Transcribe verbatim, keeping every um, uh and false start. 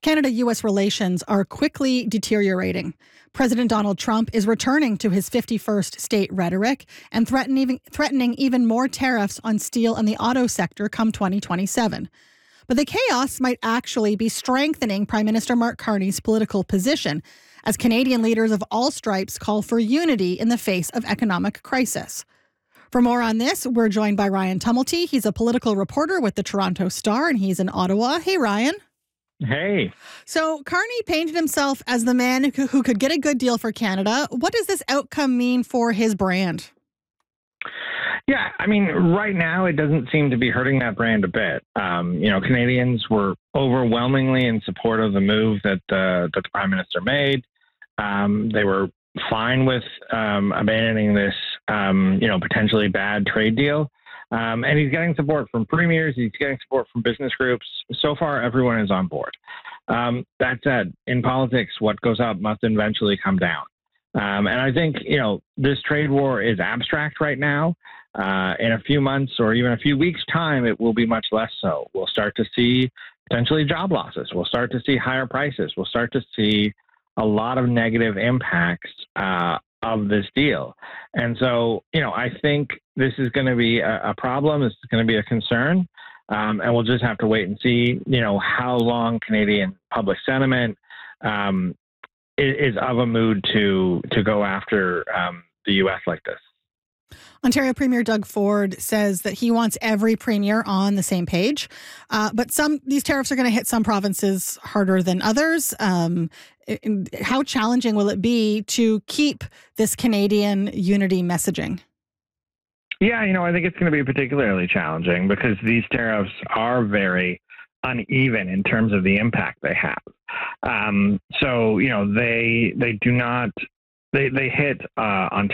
Canada-U S relations are quickly deteriorating. President Donald Trump is returning to his fifty-first state rhetoric and threatening, threatening even more tariffs on steel and the auto sector come twenty twenty-seven. But the chaos might actually be strengthening Prime Minister Mark Carney's political position as Canadian leaders of all stripes call for unity in the face of economic crisis. For more on this, we're joined by Ryan Tumulty. He's a political reporter with the Toronto Star, and he's in Ottawa. Hey, Ryan. Hey. So Carney painted himself as the man who, who could get a good deal for Canada. What does this outcome mean for his brand? Yeah, I mean, right now it doesn't seem to be hurting that brand a bit. Um, you know, Canadians were overwhelmingly in support of the move that, uh, that the Prime Minister made. Um, they were fine with um, abandoning this, um, you know, potentially bad trade deal. Um, and he's getting support from premiers. He's getting support from business groups. So far, everyone is on board. Um, that said, in politics, what goes up must eventually come down. Um, and I think, you know, this trade war is abstract right now. Uh, in a few months or even a few weeks' time, it will be much less so. We'll start to see potentially job losses. We'll start to see higher prices. We'll start to see a lot of negative impacts uh, of this deal. And so, you know, I think this is going to be a, a problem. This is going to be a concern. Um, and we'll just have to wait and see, you know, how long Canadian public sentiment um, is, is of a mood to to go after um, the U S like this. Ontario Premier Doug Ford says that he wants every premier on the same page. Uh, but some these tariffs are going to hit some provinces harder than others. Um, how challenging will it be to keep this Canadian unity messaging? Yeah, you know, I think it's going to be particularly challenging because these tariffs are very uneven in terms of the impact they have. Um, so, you know, they they do not, they, they hit uh, Ontario.